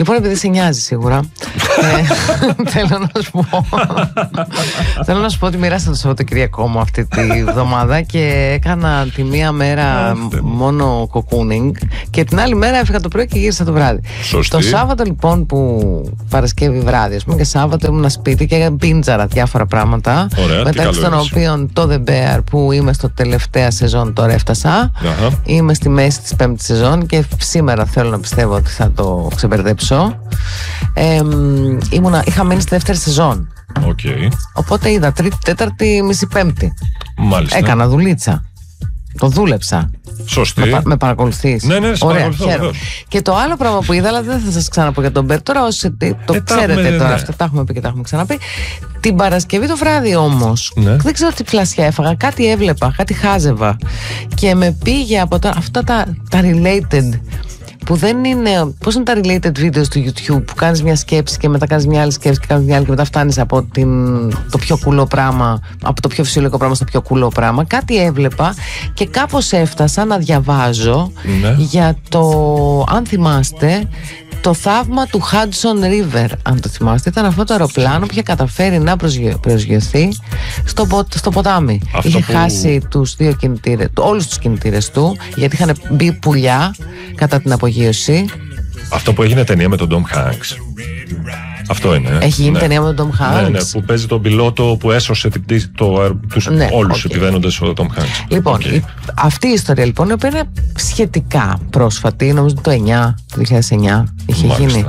Λοιπόν, επειδή σε νοιάζει σίγουρα, θέλω να σου πω ότι μοιράστηκα το Σαββατοκυριακό μου αυτή τη εβδομάδα και έκανα τη μία μέρα μόνο κοκούνινγκ και την άλλη μέρα έφυγα το πρωί και γύρισα το βράδυ. Σωστή. Το Σάββατο λοιπόν που Παρασκευή βράδυ, ας πούμε, και Σάββατο ήμουν σπίτι και πίντζαρα διάφορα πράγματα. Ωραία, μεταξύ των οποίων το The Bear που είμαι στο τελευταία σεζόν, τώρα έφτασα. Είμαι στη μέση της 5ης σεζόν και σήμερα θέλω να πιστεύω ότι θα το ξεμπερδέψω. Είχα μείνει στη δεύτερη σεζόν. Οπότε είδα τρίτη, τέταρτη, μισή, πέμπτη. Μάλιστα. Έκανα δουλίτσα. Το δούλεψα. Σωστή. Με παρακολουθείς? Ναι, σε παρακολουθώ. Και το άλλο πράγμα που είδα, αλλά δεν θα σας ξαναπώ για τον Μπέρ. Τώρα όσοι το ξέρετε τώρα, ναι. Αυτό τα έχουμε πει και τα έχουμε ξαναπεί. Την Παρασκευή το βράδυ όμως, δεν ξέρω τι φλασιά έφαγα. Κάτι έβλεπα, κάτι χάζευα. Και με πήγε από αυτά τα related. Που δεν είναι. Πώς είναι τα related videos του YouTube που κάνεις μια σκέψη και μετά κάνεις μια άλλη σκέψη και κάνεις μια άλλη και μετά φτάνεις από το πιο κουλό πράγμα, από το πιο φυσιολογικό πράγμα στο πιο κουλό πράγμα. Κάτι έβλεπα και κάπως έφτασα να διαβάζω για το, αν θυμάστε, το θαύμα του Hudson River. Αν το θυμάστε, ήταν αυτό το αεροπλάνο που είχε καταφέρει να προσγειωθεί στο ποτάμι. Είχε χάσει όλους τους κινητήρες του, γιατί είχαν μπει πουλιά κατά την απογείωση. Αυτό που έγινε ταινία με τον Tom Hanks. Αυτό είναι. Έχει γίνει ταινία με τον Tom Hanks. Ναι, που παίζει τον πιλότο που έσωσε τους όλους επιβαίνοντες ο Tom Hanks. Λοιπόν, αυτή η ιστορία λοιπόν, η οποία είναι σχετικά πρόσφατη, νομίζω το 2009 είχε γίνει.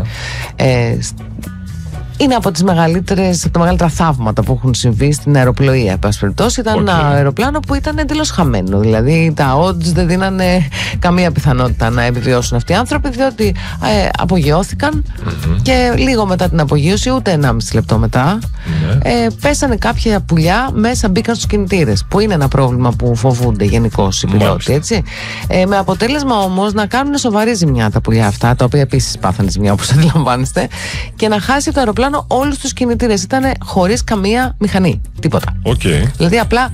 Είναι από τα μεγαλύτερα θαύματα που έχουν συμβεί στην αεροπλοεία. Εν πάση περιπτώσει, ήταν ένα αεροπλάνο που ήταν εντελώς χαμένο. Δηλαδή, τα odds δεν δίνανε καμία πιθανότητα να επιβιώσουν αυτοί οι άνθρωποι, διότι απογειώθηκαν και λίγο μετά την απογείωση, ούτε 1,5 λεπτό μετά, πέσανε κάποια πουλιά μέσα, μπήκαν στους κινητήρες. Που είναι ένα πρόβλημα που φοβούνται γενικώς οι πιλότοι, έτσι. Με αποτέλεσμα όμως να κάνουν σοβαρή ζημιά τα πουλιά αυτά, τα οποία επίσης πάθανε ζημιά, όπως αντιλαμβάνεστε, και να χάσει το αεροπλάνο όλους τους κινητήρες. Ήταν χωρίς καμία μηχανή, τίποτα. Δηλαδή απλά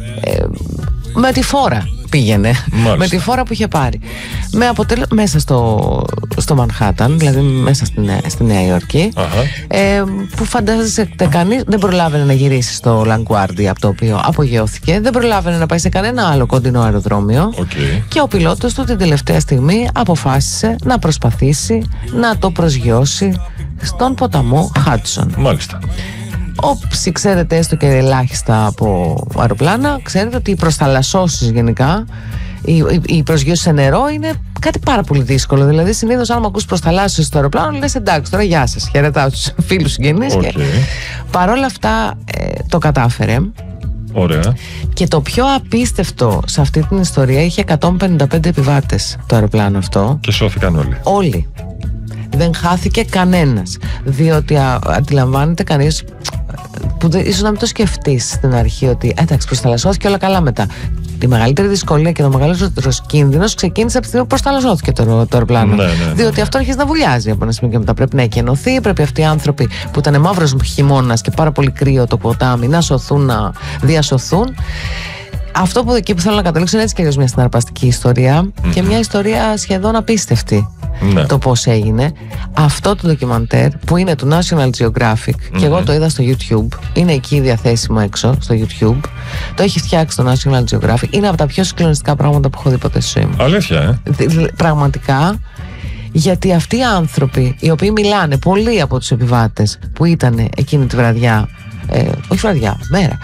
με τη φόρα πήγαινε. Με τη φόρα που είχε πάρει. Με αποτέλεσμα μέσα στο Μανχάταν, δηλαδή μέσα στη Νέα Υόρκη, που φαντάζεστε κανείς δεν προλάβαινε να γυρίσει στο LaGuardia, από το οποίο απογειώθηκε, δεν προλάβαινε να πάει σε κανένα άλλο κοντινό αεροδρόμιο, και ο πιλότος του την τελευταία στιγμή αποφάσισε να προσπαθήσει να το προσγειώσει στον ποταμό Hudson. Μάλιστα. Όψοι ξέρετε έστω και ελάχιστα από αεροπλάνα, ξέρετε ότι οι προσταλασσώσεις γενικά, η προσγείωση σε νερό είναι κάτι πάρα πολύ δύσκολο. Δηλαδή, συνήθως, αν ακούς προσταλάσσώσεις στο αεροπλάνο, λες εντάξει, τώρα γεια σας, χαιρετάω τους φίλους συγγενείς. Παρόλα αυτά το κατάφερε. Ωραία. Και το πιο απίστευτο σε αυτή την ιστορία, είχε 155 επιβάτες το αεροπλάνο αυτό. Και σώθηκαν όλοι. Όλοι. Δεν χάθηκε κανένας. Διότι αντιλαμβάνεται κανείς, που ίσως να μην το σκεφτείς στην αρχή, ότι εντάξει, προσταλασσώθηκε όλα καλά μετά. Τη μεγαλύτερη δυσκολία και το μεγαλύτερο κίνδυνος ξεκίνησε από τη στιγμή που προσταλασσώθηκε το αεροπλάνο. Διότι αυτό αρχίζει να βουλιάζει από ένα σημείο και μετά. Πρέπει να εκενωθεί, πρέπει αυτοί οι άνθρωποι που ήταν μαύρος χειμώνας και πάρα πολύ κρύο το ποτάμι να σωθούν, να διασωθούν. Αυτό που εκεί που θέλω να καταλήξω είναι έτσι κι αλλιώς μια συναρπαστική ιστορία και μια ιστορία σχεδόν απίστευτη. Το πώς έγινε. Αυτό το ντοκιμαντέρ που είναι του National Geographic και εγώ το είδα στο YouTube, είναι εκεί διαθέσιμο έξω στο YouTube, το έχει φτιάξει το National Geographic, είναι από τα πιο συγκλονιστικά πράγματα που έχω δει ποτέ στη ζωή μου. Αλήθεια, Πραγματικά, γιατί αυτοί οι άνθρωποι οι οποίοι μιλάνε, πολλοί από τους επιβάτες που ήταν εκείνη τη βραδιά, όχι βραδιά, μέρα,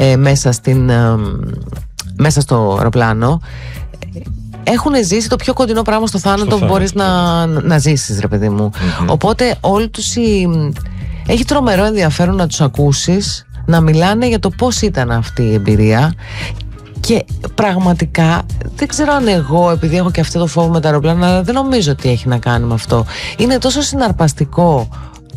μέσα στο αεροπλάνο, έχουν ζήσει το πιο κοντινό πράγμα στο θάνατο που μπορείς να ζήσεις, ρε παιδί μου. Οπότε όλοι τους έχει τρομερό ενδιαφέρον να τους ακούσεις να μιλάνε για το πώς ήταν αυτή η εμπειρία. Και πραγματικά δεν ξέρω αν εγώ, επειδή έχω και αυτό το φόβο με τα αεροπλάνα, αλλά δεν νομίζω ότι έχει να κάνει με αυτό. Είναι τόσο συναρπαστικό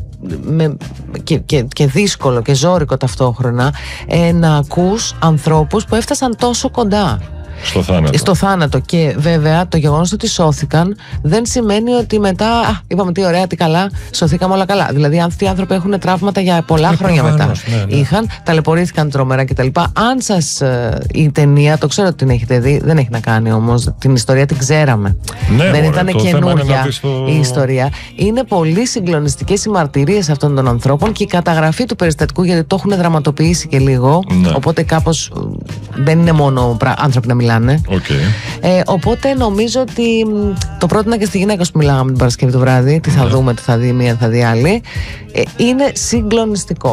και δύσκολο και ζώρικο ταυτόχρονα να ακούς ανθρώπους που έφτασαν τόσο κοντά. στο θάνατο. Και βέβαια το γεγονός ότι σώθηκαν δεν σημαίνει ότι μετά είπαμε τι ωραία, τι καλά, σωθήκαμε όλα καλά. Δηλαδή αυτοί οι άνθρωποι έχουν τραύματα για πολλά χρόνια μετά. Είχαν, ταλαιπωρήθηκαν τρομερά κτλ. Αν σας η ταινία, το ξέρω ότι την έχετε δει, δεν έχει να κάνει όμως, την ιστορία την ξέραμε. Δεν ήταν καινούργια η ιστορία. Είναι πολύ συγκλονιστικές οι μαρτυρίες αυτών των ανθρώπων και η καταγραφή του περιστατικού, γιατί το έχουν δραματοποιήσει και λίγο. Οπότε κάπως δεν είναι μόνο άνθρωποι να μιλάνε. Οπότε νομίζω ότι το πρότεινα και στη γυναίκα που μιλάγαμε την Παρασκευή το βράδυ. Τι θα δούμε, τι θα δει μία, τι θα δει άλλη. Είναι συγκλονιστικό.